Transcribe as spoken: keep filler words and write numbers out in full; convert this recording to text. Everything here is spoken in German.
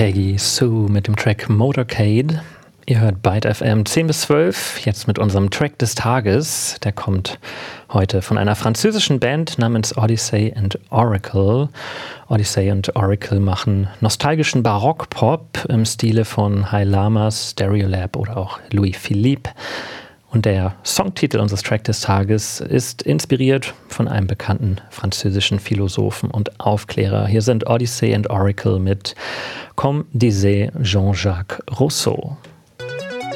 Peggy Sue mit dem Track Motorcade. Ihr hört Byte F M zehn bis zwölf, jetzt mit unserem Track des Tages. Der kommt heute von einer französischen Band namens Odyssey and Oracle. Odyssey und Oracle machen nostalgischen Barock-Pop im Stile von High Lamas, Stereolab oder auch Louis Philippe. Und der Songtitel unseres Track des Tages ist inspiriert von einem bekannten französischen Philosophen und Aufklärer. Hier sind Odyssey and Oracle mit Comme disait Jean-Jacques Rousseau.